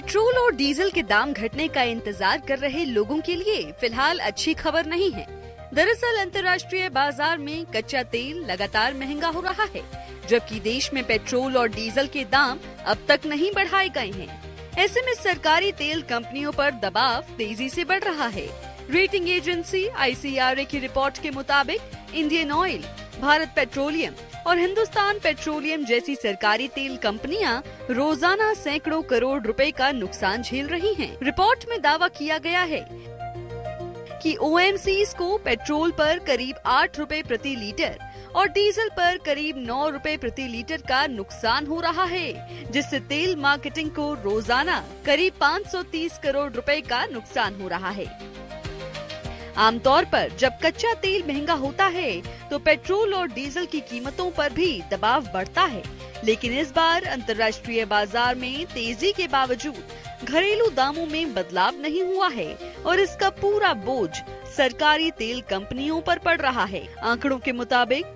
Petrol और diesel के दाम घटने का इंतजार कर रहे लोगों के लिए फिलहाल अच्छी खबर नहीं है। दरअसल अंतर्राष्ट्रीय बाजार में कच्चा तेल लगातार महंगा हो रहा है, जबकि देश में पेट्रोल और डीजल के दाम अब तक नहीं बढ़ाए गए हैं। ऐसे में सरकारी तेल कंपनियों पर दबाव तेजी से बढ़ रहा है। रेटिंग एजेंसी ICRA की रिपोर्ट के मुताबिक इंडियन ऑयल, भारत पेट्रोलियम और हिंदुस्तान पेट्रोलियम जैसी सरकारी तेल कंपनियां रोजाना सैकड़ों करोड़ रुपए का नुकसान झेल रही हैं। रिपोर्ट में दावा किया गया है कि OMCs को पेट्रोल पर करीब 8 रुपए प्रति लीटर और डीजल पर करीब 9 रुपए प्रति लीटर का नुकसान हो रहा है, जिससे तेल मार्केटिंग को रोजाना करीब 530 करोड़ रुपए का नुकसान हो रहा है। आमतौर पर जब कच्चा तेल महंगा होता है तो पेट्रोल और डीजल की कीमतों पर भी दबाव बढ़ता है, लेकिन इस बार अंतर्राष्ट्रीय बाजार में तेजी के बावजूद घरेलू दामों में बदलाव नहीं हुआ है और इसका पूरा बोझ सरकारी तेल कंपनियों पर पड़ रहा है। आंकड़ों के मुताबिक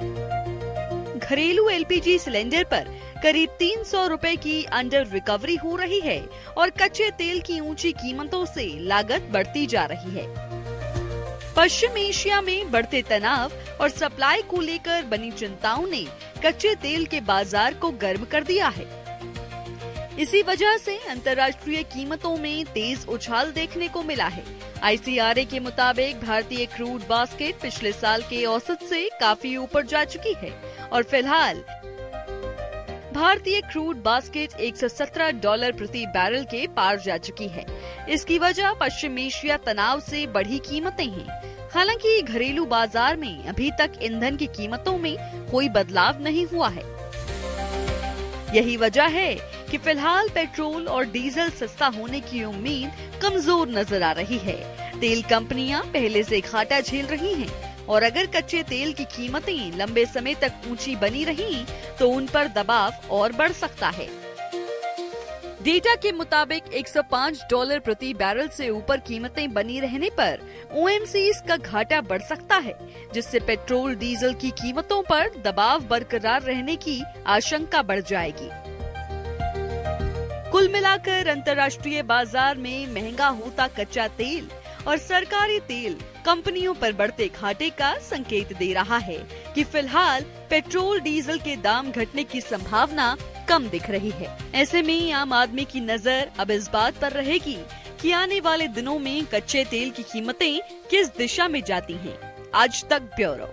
घरेलू LPG सिलेंडर पर करीब 300 रुपए की अंडर रिकवरी हो रही है और कच्चे तेल की ऊंची कीमतों से लागत बढ़ती जा रही है। पश्चिम एशिया में बढ़ते तनाव और सप्लाई को लेकर बनी चिंताओं ने कच्चे तेल के बाजार को गर्म कर दिया है। इसी वजह से अंतर्राष्ट्रीय कीमतों में तेज उछाल देखने को मिला है। ICRA के मुताबिक भारतीय क्रूड बास्केट पिछले साल के औसत से काफी ऊपर जा चुकी है और फिलहाल भारतीय क्रूड बास्केट $117 प्रति बैरल के पार जा चुकी है। इसकी वजह पश्चिम एशिया तनाव से बढ़ी कीमतें हैं। हालांकि घरेलू बाजार में अभी तक ईंधन की कीमतों में कोई बदलाव नहीं हुआ है। यही वजह है कि फिलहाल पेट्रोल और डीजल सस्ता होने की उम्मीद कमजोर नजर आ रही है। तेल कंपनियां पहले से घाटा झेल रही हैं और अगर कच्चे तेल की कीमतें लंबे समय तक ऊंची बनी रहीं, तो उन पर दबाव और बढ़ सकता है। डेटा के मुताबिक $105 प्रति बैरल से ऊपर कीमतें बनी रहने पर OMCs का घाटा बढ़ सकता है, जिससे पेट्रोल डीजल की कीमतों पर दबाव बरकरार रहने की आशंका बढ़ जाएगी। कुल मिलाकर अंतर्राष्ट्रीय बाजार में महंगा होता कच्चा तेल और सरकारी तेल कंपनियों पर बढ़ते घाटे का संकेत दे रहा है कि फिलहाल पेट्रोल डीजल के दाम घटने की संभावना कम दिख रही है। ऐसे में आम आदमी की नजर अब इस बात पर रहेगी कि आने वाले दिनों में कच्चे तेल की कीमतें किस दिशा में जाती हैं। आज तक ब्यूरो।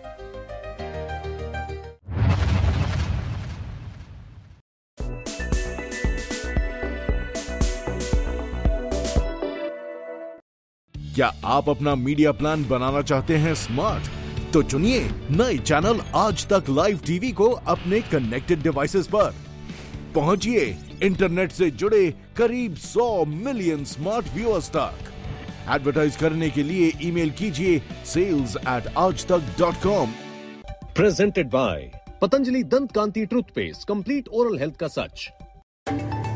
क्या आप अपना मीडिया प्लान बनाना चाहते हैं स्मार्ट? तो चुनिए नए चैनल आज तक लाइव टीवी को अपने कनेक्टेड डिवाइसेस पर। पहुंचिए इंटरनेट से जुड़े करीब 100 मिलियन स्मार्ट व्यूअर्स तक। एडवर्टाइज करने के लिए ईमेल कीजिए sales@aajtak.com। प्रेजेंटेड बाय पतंजलि दंत कांति टूथपेस्ट, कंप्लीट ओरल हेल्थ का सच।